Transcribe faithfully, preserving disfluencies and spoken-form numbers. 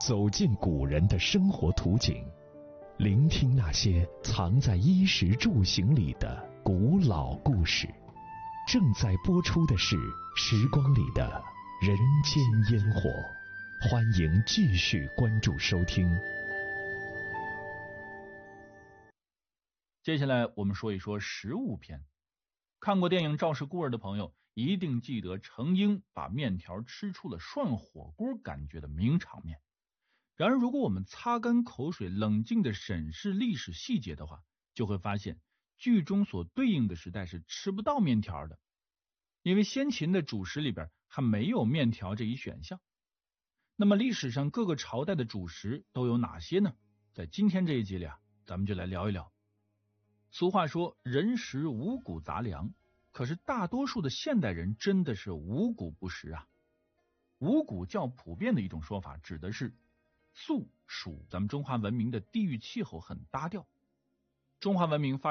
走进古人的生活图景，聆听那些藏在衣食住行里的古老故事。正在播出的是《时光里的人间烟火》，欢迎继续关注收听。 接下来我们说一说食物篇。看过电影《赵氏孤儿》的朋友一定记得程婴把面条吃出了涮火锅感觉的名场面。然而如果我们擦干口水冷静地审视历史细节的话，就会发现剧中所对应的时代是吃不到面条的，因为先秦的主食里边还没有面条这一选项。那么历史上各个朝代的主食都有哪些呢？在今天这一集里啊，咱们就来聊一聊。俗话说人食五谷杂粮，可是大多数的现代人真的是五谷不食啊。五谷较普遍的一种说法指的是粟黍，咱们中华文明的地域气候很搭调。中华文明发